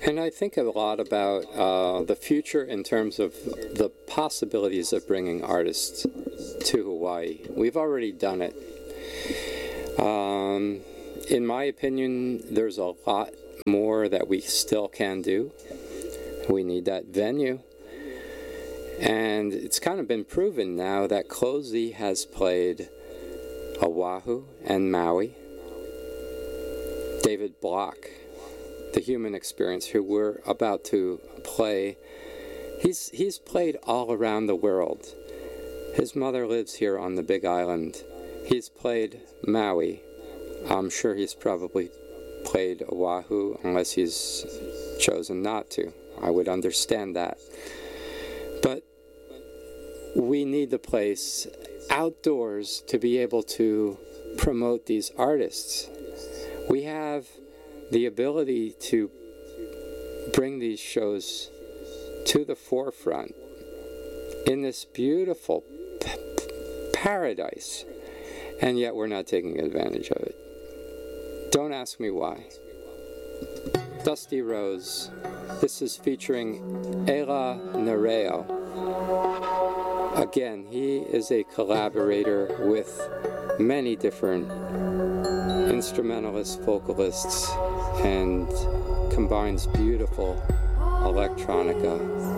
And I think a lot about the future in terms of the possibilities of bringing artists to Hawaii. We've already done it. In my opinion, there's a lot more that we still can do. We need that venue. And it's kind of been proven now that Closey has played Oahu and Maui. David Block, The Human Experience, who we're about to play, he's played all around the world. His mother lives here on the Big Island. He's played Maui. I'm sure he's probably played Oahu unless he's chosen not to. I would understand that. But we need the place outdoors to be able to promote these artists. We have the ability to bring these shows to the forefront in this beautiful paradise, and yet we're not taking advantage of it. Don't ask me why. Dusty Rose. This is featuring Ela Nereo. Again, he is a collaborator with many different instrumentalists, vocalists, and combines beautiful electronica